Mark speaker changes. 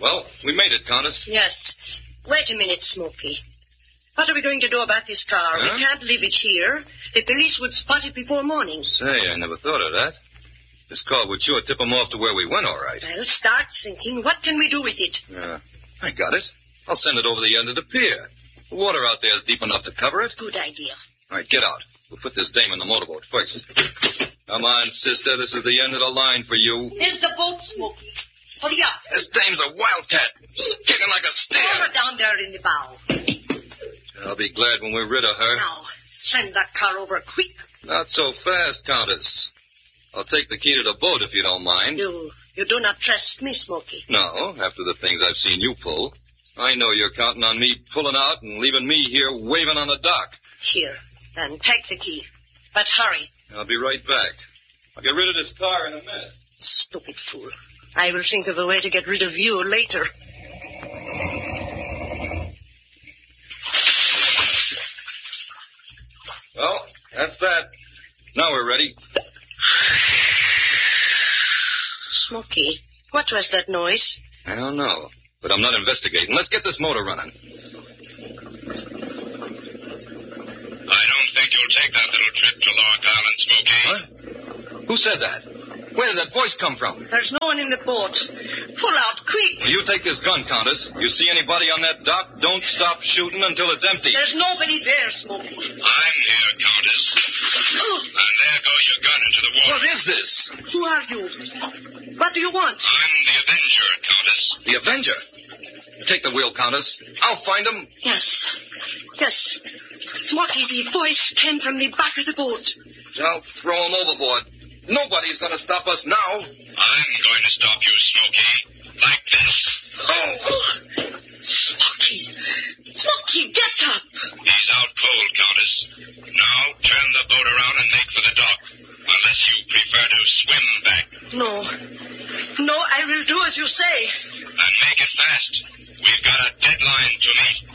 Speaker 1: Well, we made it, Countess.
Speaker 2: Yes. Wait a minute, Smokey. What are we going to do about this car?
Speaker 1: Huh?
Speaker 2: We can't leave it here. The police would spot it before morning.
Speaker 1: Say, I never thought of that. This car would sure tip them off to where we went, all right.
Speaker 2: Well, start thinking. What can we do with it?
Speaker 1: I got it. I'll send it over the end of the pier. The water out there is deep enough to cover it.
Speaker 2: Good idea.
Speaker 1: All right, get out. We'll put this dame in the motorboat first. Come on, sister. This is the end of the line for you.
Speaker 2: There's the boat, Smokey. Hurry up.
Speaker 1: This dame's a wildcat. Kicking like a steer.
Speaker 2: Throw her down there in the bow.
Speaker 1: I'll be glad when we're rid of her.
Speaker 2: Now, send that car over quick.
Speaker 1: Not so fast, Countess. I'll take the key to the boat if you don't mind.
Speaker 2: You do not trust me, Smokey.
Speaker 1: No, after the things I've seen you pull. I know you're counting on me pulling out and leaving me here waving on the dock.
Speaker 2: Here, then take the key. But hurry.
Speaker 1: I'll be right back. I'll get rid of this car in a minute.
Speaker 2: Stupid fool. I will think of a way to get rid of you later.
Speaker 1: Well, that's that. Now we're ready.
Speaker 2: Smokey, what was that noise?
Speaker 1: I don't know, but I'm not investigating. Let's get this motor running.
Speaker 3: I don't think you'll take that little trip to Lark Island, Smokey.
Speaker 1: What? Who said that? Where did that voice come from?
Speaker 2: There's no one in the boat. Pull out, quick.
Speaker 1: You take this gun, Countess. You see anybody on that dock, don't stop shooting until it's empty.
Speaker 2: There's nobody there, Smokey.
Speaker 3: I'm here, Countess. And there goes your gun into the water.
Speaker 1: What is this?
Speaker 2: Who are you? What do you want?
Speaker 3: I'm the Avenger, Countess.
Speaker 1: The Avenger. Take the wheel, Countess. I'll find him.
Speaker 2: Yes. Smokey, the voice came from the back of the boat.
Speaker 1: I'll throw him overboard. Nobody's going to stop us now.
Speaker 3: I'm going to stop you, Smokey. Like this.
Speaker 2: Oh, Smokey, get up.
Speaker 3: He's out cold, Countess. Now turn the boat around and make for the dock. Unless you prefer to swim back.
Speaker 2: No, I will do as you say.
Speaker 3: And make it fast. We've got a deadline to meet.